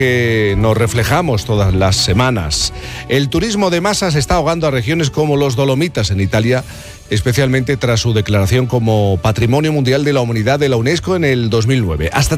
que nos reflejamos todas las semanas. El turismo de masas está ahogando a regiones como los Dolomitas en Italia, especialmente tras su declaración como Patrimonio Mundial de la Humanidad de la UNESCO en el 2009. Hasta